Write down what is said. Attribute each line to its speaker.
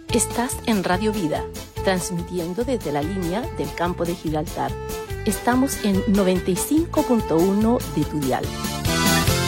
Speaker 1: Estás en Radio Vida, transmitiendo desde la línea del campo de Gibraltar. Estamos en 95.1 de tu dial.